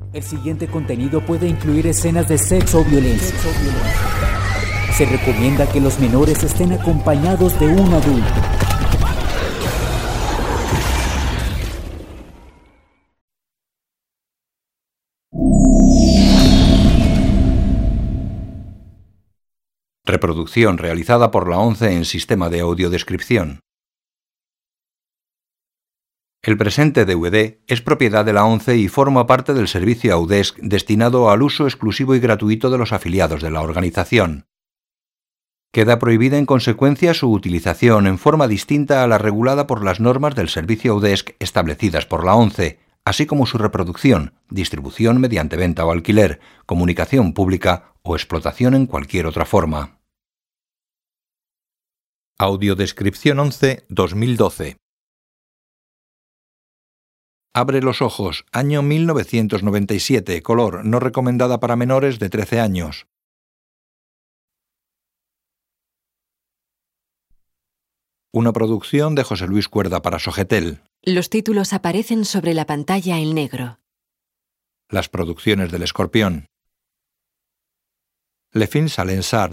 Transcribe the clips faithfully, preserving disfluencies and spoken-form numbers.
El siguiente contenido puede incluir escenas de sexo o violencia. Se recomienda que los menores estén acompañados de un adulto. Reproducción realizada por la ONCE en sistema de audiodescripción. El presente D V D es propiedad de la ONCE y forma parte del servicio Audesc destinado al uso exclusivo y gratuito de los afiliados de la organización. Queda prohibida en consecuencia su utilización en forma distinta a la regulada por las normas del servicio Audesc establecidas por la ONCE, así como su reproducción, distribución mediante venta o alquiler, comunicación pública o explotación en cualquier otra forma. Audiodescripción once dos mil doce. Abre los ojos, año mil novecientos noventa y siete, color, no recomendada para menores de trece años. Una producción de José Luis Cuerda para Sogetel. Los títulos aparecen sobre la pantalla en negro. Las producciones del Escorpión. Le Film Salensard.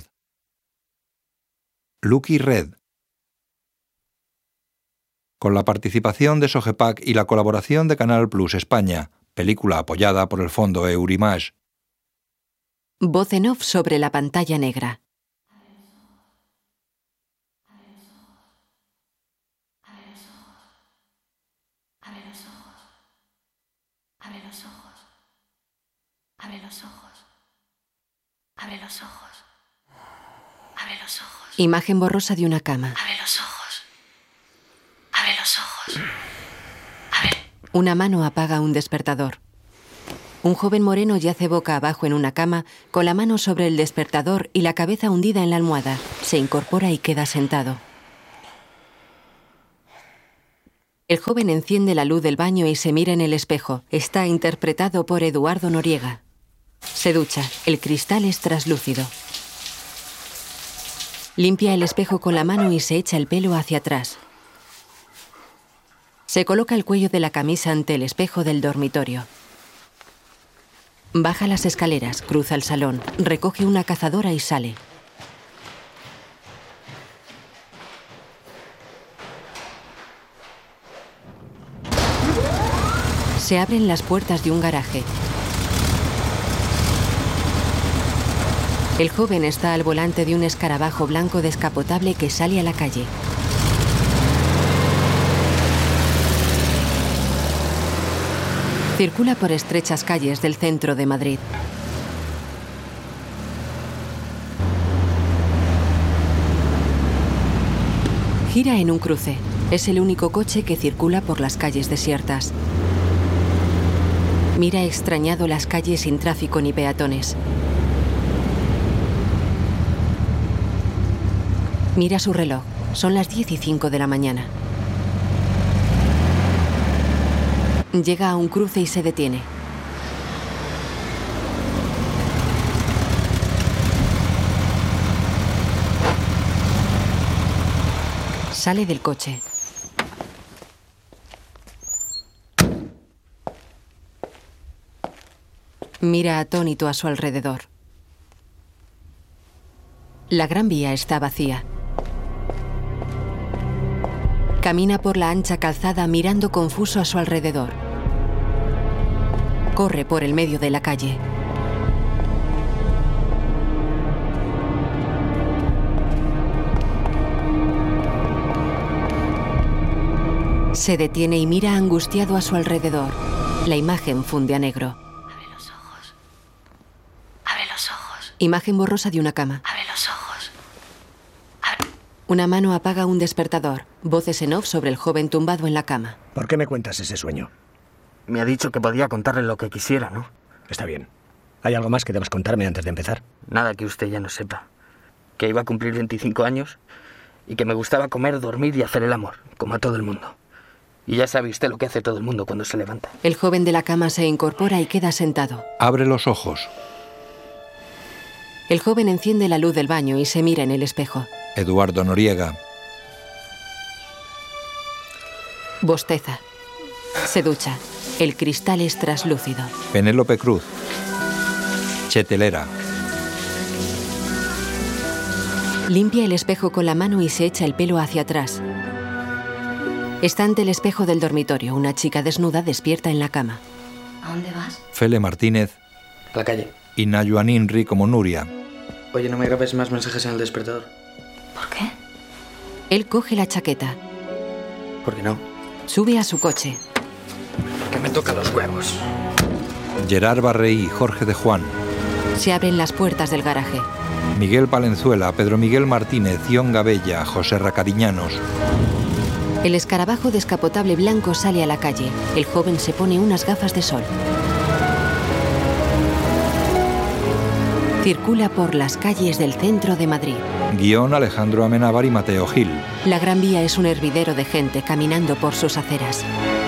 Lucky Red. Con la participación de Sogepac y la colaboración de Canal Plus España, película apoyada por el fondo Eurimage. Voz en off sobre la pantalla negra. Abre los ojos. Abre los ojos. Abre los ojos. Abre los ojos. Abre los ojos. Imagen borrosa de una cama. Abre los ojos. Abre los ojos. Abre. Una mano apaga un despertador. Un joven moreno yace boca abajo en una cama, con la mano sobre el despertador y la cabeza hundida en la almohada. Se incorpora y queda sentado. El joven enciende la luz del baño y se mira en el espejo. Está interpretado por Eduardo Noriega. Se ducha. El cristal es traslúcido. Limpia el espejo con la mano y se echa el pelo hacia atrás. Se coloca el cuello de la camisa ante el espejo del dormitorio. Baja las escaleras, cruza el salón, recoge una cazadora y sale. Se abren las puertas de un garaje. El joven está al volante de un escarabajo blanco descapotable que sale a la calle. Circula por estrechas calles del centro de Madrid. Gira en un cruce. Es el único coche que circula por las calles desiertas. Mira extrañado las calles sin tráfico ni peatones. Mira su reloj. Son las diez y cinco de la mañana. Llega a un cruce y se detiene. Sale del coche. Mira atónito a su alrededor. La Gran Vía está vacía. Camina por la ancha calzada mirando confuso a su alrededor. Corre por el medio de la calle. Se detiene y mira angustiado a su alrededor. La imagen funde a negro. Abre los ojos. Abre los ojos. Imagen borrosa de una cama. Abre los ojos. Abre. Una mano apaga un despertador. Voces en off sobre el joven tumbado en la cama. ¿Por qué me cuentas ese sueño? Me ha dicho que podía contarle lo que quisiera, ¿no? Está bien. ¿Hay algo más que debas contarme antes de empezar? Nada que usted ya no sepa. Que iba a cumplir veinticinco años y que me gustaba comer, dormir y hacer el amor, como a todo el mundo. Y ya sabe usted lo que hace todo el mundo cuando se levanta. El joven de la cama se incorpora y queda sentado. Abre los ojos. El joven enciende la luz del baño y se mira en el espejo. Eduardo Noriega. Bosteza. Se ducha. El cristal es traslúcido. Penélope Cruz. Chetelera. Limpia el espejo con la mano y se echa el pelo hacia atrás. Está ante el espejo del dormitorio. Una chica desnuda despierta en la cama. ¿A dónde vas? Fele Martínez. A la calle. Y Nayuan Inri como Nuria. Oye, no me grabes más mensajes en el despertador. ¿Por qué? Él coge la chaqueta. ¿Por qué no? Sube a su coche. Que me toca los huevos. Gerard Barreí, Jorge de Juan. Se abren las puertas del garaje. Miguel Palenzuela, Pedro Miguel Martínez, Ion Gabella, José Racariñanos. El escarabajo descapotable blanco sale a la calle. El joven se pone unas gafas de sol. Circula por las calles del centro de Madrid. Guión Alejandro Amenábar y Mateo Gil. La Gran Vía es un hervidero de gente caminando por sus aceras.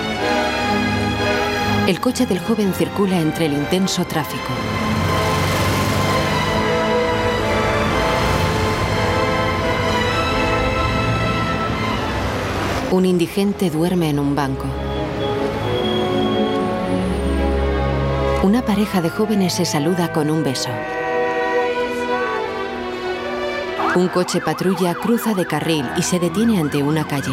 El coche del joven circula entre el intenso tráfico. Un indigente duerme en un banco. Una pareja de jóvenes se saluda con un beso. Un coche patrulla cruza de carril y se detiene ante una calle.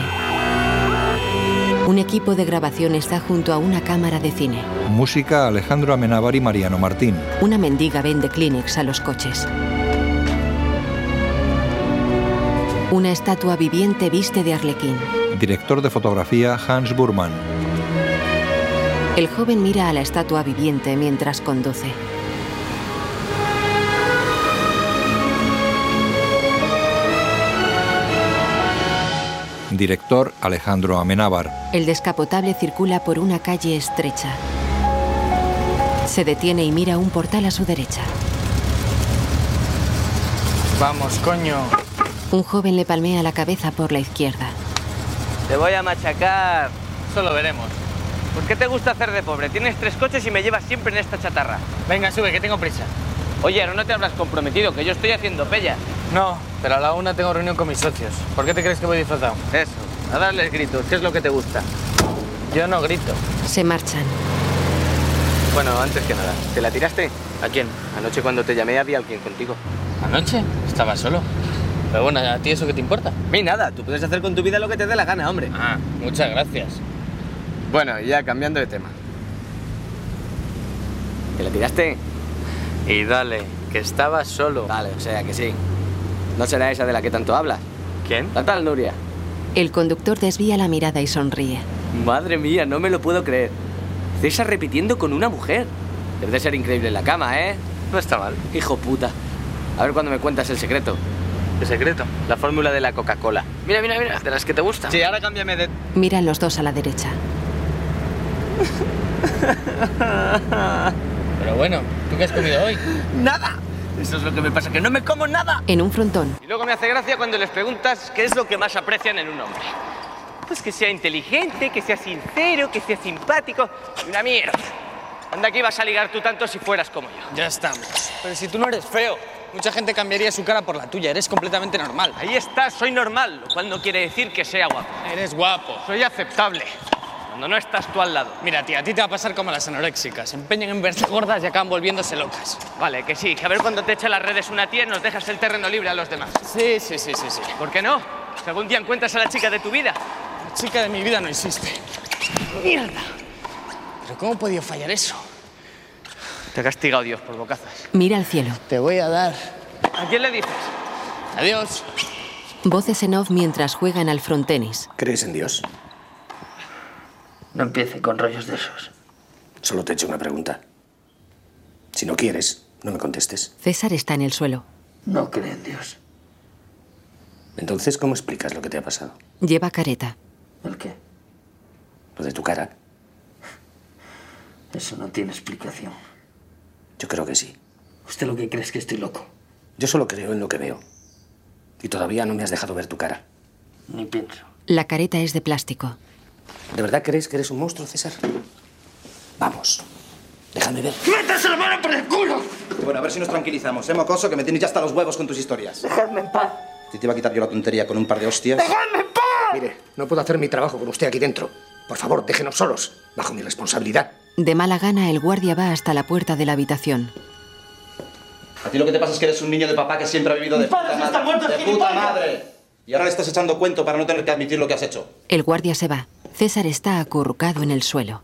Un equipo de grabación está junto a una cámara de cine. Música Alejandro Amenábar y Mariano Martín. Una mendiga vende Kleenex a los coches. Una estatua viviente viste de arlequín. Director de fotografía Hans Burman. El joven mira a la estatua viviente mientras conduce. Director Alejandro Amenábar. El descapotable circula por una calle estrecha. Se detiene y mira un portal a su derecha. Vamos, coño. Un joven le palmea la cabeza por la izquierda. Te voy a machacar. Eso lo veremos. ¿Por qué te gusta hacer de pobre? Tienes tres coches y me llevas siempre en esta chatarra. Venga, sube, que tengo prisa. Oye, no te habrás comprometido, que yo estoy haciendo pella. No, pero a la una tengo reunión con mis socios. ¿Por qué te crees que voy disfrazado? Eso, a darles gritos. ¿Qué es lo que te gusta? Yo no grito. Se marchan. Bueno, antes que nada, ¿te la tiraste? ¿A quién? Anoche cuando te llamé había alguien contigo. ¿Anoche? Estaba solo. Pero bueno, ¿a ti eso qué te importa? A mí nada, tú puedes hacer con tu vida lo que te dé la gana, hombre. Ah, muchas gracias. Bueno, ya cambiando de tema. ¿Te la tiraste? Y dale, que estaba solo. Vale, o sea que sí. ¿No será esa de la que tanto hablas? ¿Quién? La tal Nuria. El conductor desvía la mirada y sonríe. Madre mía, no me lo puedo creer. César repitiendo con una mujer. Debe de ser increíble en la cama, ¿eh? No está mal. Hijo puta. A ver cuándo me cuentas el secreto. ¿Qué secreto? La fórmula de la Coca-Cola. Mira, mira, mira, de las que te gustan. Sí, ahora cámbiame de... Miran los dos a la derecha. Pero bueno, ¿tú qué has comido hoy? ¡Nada! Eso es lo que me pasa, que no me como nada. En un frontón. Y luego me hace gracia cuando les preguntas qué es lo que más aprecian en un hombre. Pues que sea inteligente, que sea sincero, que sea simpático. Y una mierda. Anda, aquí vas a ligar tú tanto si fueras como yo. Ya estamos. Pero si tú no eres feo, mucha gente cambiaría su cara por la tuya. Eres completamente normal. Ahí está, soy normal, lo cual no quiere decir que sea guapo. Eres guapo. Soy aceptable. Cuando no estás tú al lado. Mira, tía, a ti te va a pasar como a las anoréxicas. Se empeñan en verse gordas y acaban volviéndose locas. Vale, que sí, que a ver cuando te echa las redes una tía y nos dejas el terreno libre a los demás. Sí, sí, sí, sí, sí. ¿Por qué no? Si algún día encuentras a la chica de tu vida. La chica de mi vida no existe. ¡Mierda! ¿Pero cómo he podido fallar eso? Te ha castigado Dios por bocazas. Mira al cielo. Te voy a dar. ¿A quién le dices? Adiós. Voces en off mientras juegan al frontenis. ¿Crees en Dios? No empiece con rollos de esos. Solo te he hecho una pregunta. Si no quieres, no me contestes. César está en el suelo. No creo en Dios. Entonces, ¿cómo explicas lo que te ha pasado? Lleva careta. ¿El qué? Lo de tu cara. Eso no tiene explicación. Yo creo que sí. ¿Usted lo que cree es que estoy loco? Yo solo creo en lo que veo. Y todavía no me has dejado ver tu cara. Ni pienso. La careta es de plástico. ¿De verdad crees que eres un monstruo, César? Vamos. Déjame ver. ¡Métese la mano por el culo! Bueno, a ver si nos tranquilizamos, ¿eh, mocoso? Que me tienes ya hasta los huevos con tus historias. Dejadme en paz. Si te iba a quitar yo la tontería con un par de hostias... ¡Dejadme en paz! Mire, no puedo hacer mi trabajo con usted aquí dentro. Por favor, déjenos solos, bajo mi responsabilidad. De mala gana, el guardia va hasta la puerta de la habitación. A ti lo que te pasa es que eres un niño de papá que siempre ha vivido de puta madre. Muerto, ¡de puta madre! Y ahora le estás echando cuento para no tener que admitir lo que has hecho. El guardia se va. César está acurrucado en el suelo.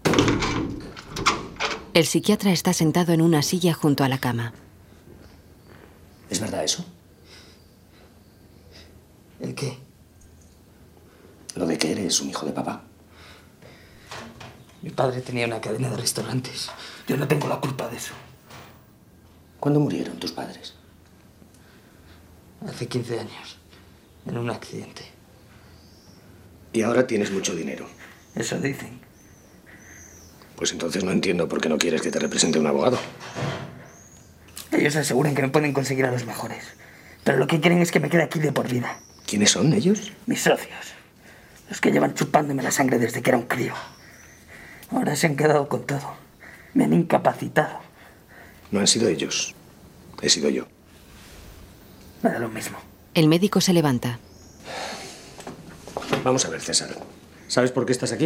El psiquiatra está sentado en una silla junto a la cama. ¿Es verdad eso? ¿El qué? Lo de que eres un hijo de papá. Mi padre tenía una cadena de restaurantes. Yo no tengo la culpa de eso. ¿Cuándo murieron tus padres? Hace quince años. En un accidente. Y ahora tienes mucho dinero. Eso dicen. Pues entonces no entiendo por qué no quieres que te represente un abogado. Ellos aseguran que me pueden conseguir a los mejores. Pero lo que quieren es que me quede aquí de por vida. ¿Quiénes son ellos? Mis socios. Los que llevan chupándome la sangre desde que era un crío. Ahora se han quedado con todo. Me han incapacitado. No han sido ellos. He sido yo. Me da lo mismo. El médico se levanta. Vamos a ver, César. ¿Sabes por qué estás aquí?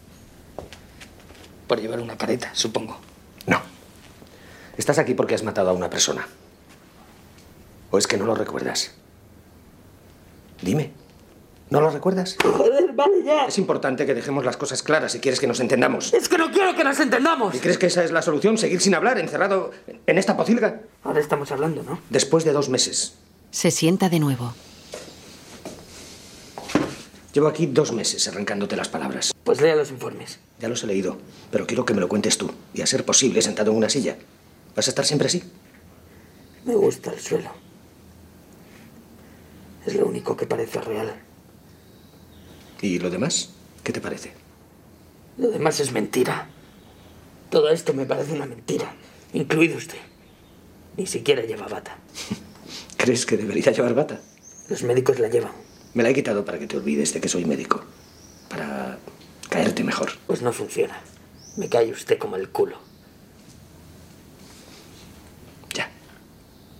Por llevar una careta, supongo. No. Estás aquí porque has matado a una persona. ¿O es que no lo recuerdas? Dime. ¿No lo recuerdas? Joder, vale ya. Es importante que dejemos las cosas claras si quieres que nos entendamos. Es que no quiero que nos entendamos. ¿Y crees que esa es la solución? ¿Seguir sin hablar, encerrado en esta pocilga? Ahora estamos hablando, ¿no? Después de dos meses. Se sienta de nuevo. Llevo aquí dos meses arrancándote las palabras. Pues lea los informes. Ya los he leído, pero quiero que me lo cuentes tú. Y a ser posible, sentado en una silla. ¿Vas a estar siempre así? Me gusta el suelo. Es lo único que parece real. ¿Y lo demás? ¿Qué te parece? Lo demás es mentira. Todo esto me parece una mentira. Incluido usted. Ni siquiera lleva bata. ¿Crees que debería llevar bata? Los médicos la llevan. Me la he quitado para que te olvides de que soy médico. Para caerte mejor. Pues no funciona. Me cae usted como el culo.